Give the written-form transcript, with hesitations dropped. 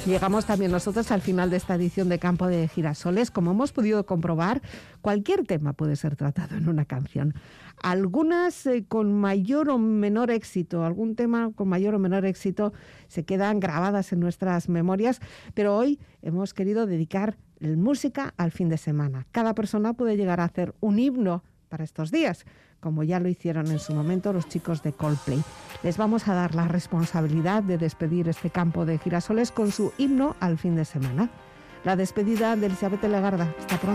Llegamos también nosotros al final de esta edición de Campo de Girasoles. Como hemos podido comprobar, cualquier tema puede ser tratado en una canción. Algunas con mayor o menor éxito, algún tema con mayor o menor éxito se quedan grabadas en nuestras memorias, pero hoy hemos querido dedicar música al fin de semana. Cada persona puede llegar a hacer un himno para estos días, como ya lo hicieron en su momento los chicos de Coldplay. Les vamos a dar la responsabilidad de despedir este Campo de Girasoles con su himno al fin de semana. La despedida de Elisabet Legarda. Hasta pronto.